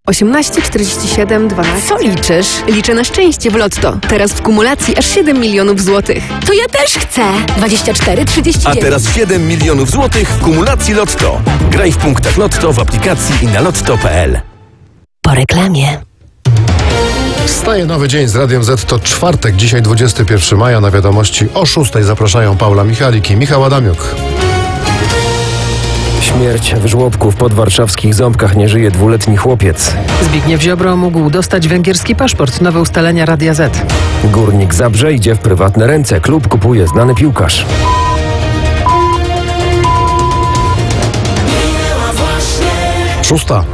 18 47 12. Co liczysz? Liczę na szczęście w Lotto. Teraz w kumulacji aż 7 milionów złotych. To ja też chcę. 24 39. A teraz 7 milionów złotych w kumulacji Lotto. Graj w punktach Lotto w aplikacji i na lotto.pl. Po reklamie. Wstaje nowy dzień z Radiem Z. To czwartek, dzisiaj 21 maja. Na wiadomości o 6 zapraszają Paula Michalik i Michał Adamiuk. Śmierć w żłobku w podwarszawskich Ząbkach. Nie żyje 2-letni chłopiec. Zbigniew Ziobro mógł dostać węgierski paszport. Nowe ustalenia Radia Z. Górnik Zabrze idzie w prywatne ręce. Klub kupuje znany piłkarz. Szósta.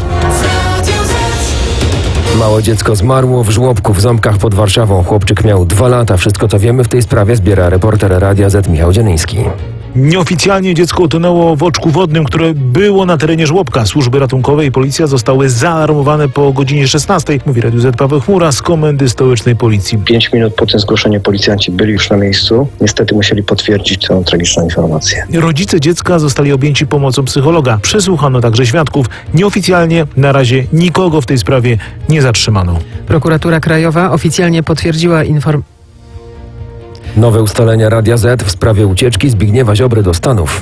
Małe dziecko zmarło w żłobku w Ząbkach pod Warszawą. Chłopczyk miał 2 lata. Wszystko, co wiemy w tej sprawie, zbiera reporter Radia Z Michał Dzienyński. Nieoficjalnie dziecko utonęło w oczku wodnym, które było na terenie żłobka. Służby ratunkowe i policja zostały zaalarmowane po godzinie 16. Mówi Radiu Z Paweł Chmura z Komendy Stołecznej Policji. 5 minut po tym zgłoszeniu policjanci byli już na miejscu. Niestety musieli potwierdzić tę tragiczną informację. Rodzice dziecka zostali objęci pomocą psychologa. Przesłuchano także świadków. Nieoficjalnie na razie nikogo w tej sprawie nie zatrzymano. Prokuratura Krajowa oficjalnie potwierdziła Nowe ustalenia Radia Z w sprawie ucieczki Zbigniewa Ziobry do Stanów.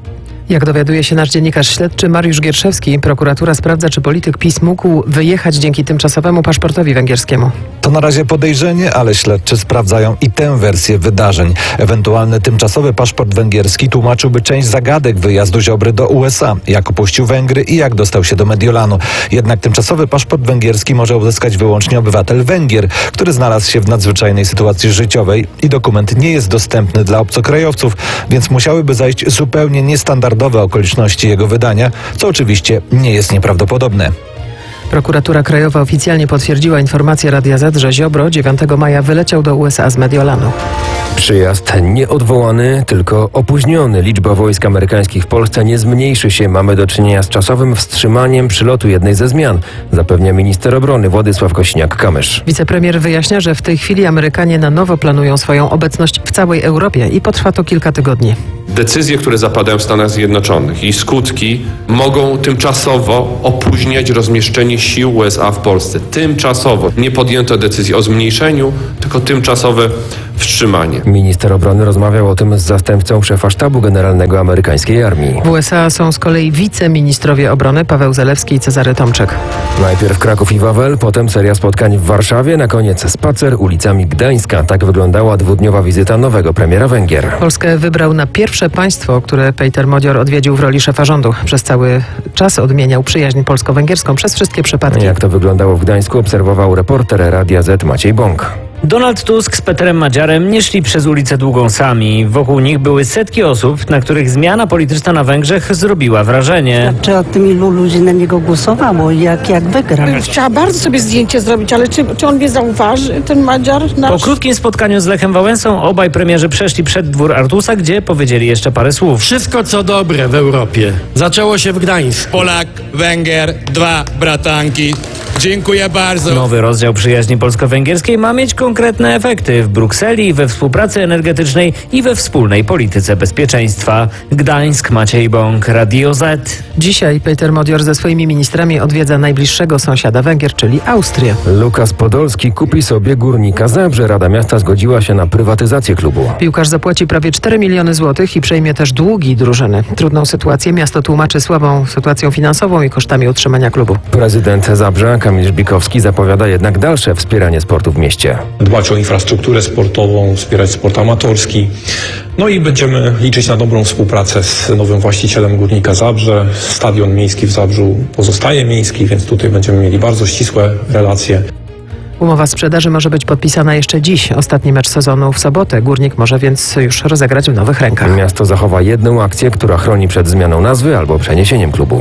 Jak dowiaduje się nasz dziennikarz śledczy Mariusz Gierszewski, prokuratura sprawdza, czy polityk PiS mógł wyjechać dzięki tymczasowemu paszportowi węgierskiemu. To na razie podejrzenie, ale śledczy sprawdzają i tę wersję wydarzeń. Ewentualny tymczasowy paszport węgierski tłumaczyłby część zagadek wyjazdu Ziobry do USA, jak opuścił Węgry i jak dostał się do Mediolanu. Jednak tymczasowy paszport węgierski może uzyskać wyłącznie obywatel Węgier, który znalazł się w nadzwyczajnej sytuacji życiowej i dokument nie jest dostępny dla obcokrajowców, więc musiałyby zajść zupełnie niestandardowe okoliczności jego wydania, co oczywiście nie jest nieprawdopodobne. Prokuratura Krajowa oficjalnie potwierdziła informację Radia Z, że Ziobro 9 maja wyleciał do USA z Mediolanu. Przyjazd nieodwołany, tylko opóźniony. Liczba wojsk amerykańskich w Polsce nie zmniejszy się. Mamy do czynienia z czasowym wstrzymaniem przylotu jednej ze zmian, zapewnia minister obrony Władysław Kosiniak-Kamysz. Wicepremier wyjaśnia, że w tej chwili Amerykanie na nowo planują swoją obecność w całej Europie i potrwa to kilka tygodni. Decyzje, które zapadają w Stanach Zjednoczonych i skutki mogą tymczasowo opóźniać rozmieszczenie sił USA w Polsce. Tymczasowo. Nie podjęto decyzji o zmniejszeniu, tylko tymczasowe wstrzymanie. Minister obrony rozmawiał o tym z zastępcą szefa sztabu generalnego amerykańskiej armii. W USA są z kolei wiceministrowie obrony Paweł Zalewski i Cezary Tomczyk. Najpierw Kraków i Wawel, potem seria spotkań w Warszawie, na koniec spacer ulicami Gdańska. Tak wyglądała 2-dniowa wizyta nowego premiera Węgier. Polskę wybrał na pierwsze państwo, które Peter Modior odwiedził w roli szefa rządu. Przez cały czas odmieniał przyjaźń polsko-węgierską przez wszystkie przypadki. Jak to wyglądało w Gdańsku, obserwował reporter Radia Z Maciej Bąk. Donald Tusk z Peterem Madziarem nie szli przez ulicę Długą sami. Wokół nich były setki osób, na których zmiana polityczna na Węgrzech zrobiła wrażenie. Czy o tym ilu ludzi na niego głosowało i jak wygrał? Chciała bardzo sobie zdjęcie zrobić, ale czy on mnie zauważy, ten Madziar nasz? Po krótkim spotkaniu z Lechem Wałęsą obaj premierzy przeszli przed dwór Artusa, gdzie powiedzieli jeszcze parę słów. Wszystko co dobre w Europie zaczęło się w Gdańsku. Polak, Węgier, 2 bratanki. Dziękuję bardzo. Nowy rozdział przyjaźni polsko-węgierskiej ma mieć konkretne efekty w Brukseli, we współpracy energetycznej i we wspólnej polityce bezpieczeństwa. Gdańsk, Maciej Bąk, Radio Z. Dzisiaj Peter Modior ze swoimi ministrami odwiedza najbliższego sąsiada Węgier, czyli Austrię. Lukas Podolski kupi sobie Górnika Zabrze. Rada Miasta zgodziła się na prywatyzację klubu. Piłkarz zapłaci prawie 4 miliony złotych i przejmie też długi drużyny. Trudną sytuację miasto tłumaczy słabą sytuacją finansową i kosztami utrzymania klubu. Prezydent Zabrza Kamil Żbikowski zapowiada jednak dalsze wspieranie sportu w mieście. Dbać o infrastrukturę sportową, wspierać sport amatorski. No i będziemy liczyć na dobrą współpracę z nowym właścicielem Górnika Zabrze. Stadion miejski w Zabrzu pozostaje miejski, więc tutaj będziemy mieli bardzo ścisłe relacje. Umowa sprzedaży może być podpisana jeszcze dziś. Ostatni mecz sezonu w sobotę. Górnik może więc już rozegrać w nowych rękach. Miasto zachowa jedną akcję, która chroni przed zmianą nazwy albo przeniesieniem klubu.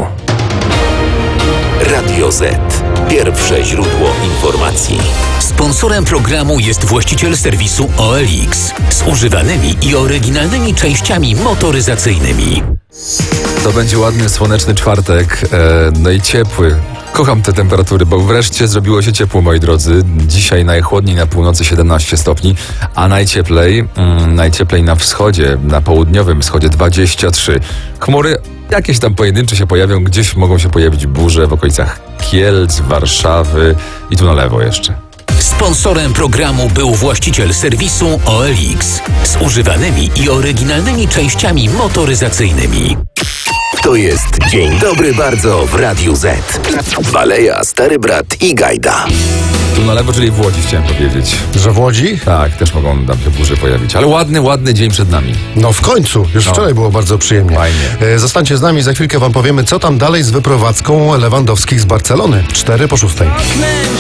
Radio Z. Pierwsze źródło informacji. Sponsorem programu jest właściciel serwisu OLX z używanymi i oryginalnymi częściami motoryzacyjnymi. To będzie ładny, słoneczny czwartek, no i ciepły. Kocham te temperatury, bo wreszcie zrobiło się ciepło, moi drodzy. Dzisiaj najchłodniej na północy 17 stopni, a najcieplej na wschodzie, na południowym wschodzie 23. Chmury jakieś tam pojedyncze się pojawią, gdzieś mogą się pojawić burze w okolicach Kielc, Warszawy i tu na lewo jeszcze. Sponsorem programu był właściciel serwisu OLX z używanymi i oryginalnymi częściami motoryzacyjnymi. To jest Dzień Dobry Bardzo w Radiu Z. Baleja, Stary Brat i Gajda. Tu na lewo, czyli w Łodzi chciałem powiedzieć. Że w Łodzi? Tak, też mogą tam się burze pojawić. Ale ładny dzień przed nami. No w końcu. Już wczoraj było bardzo przyjemnie. Fajnie. Zostańcie z nami, za chwilkę wam powiemy, co tam dalej z wyprowadzką Lewandowskich z Barcelony. 4 po 6.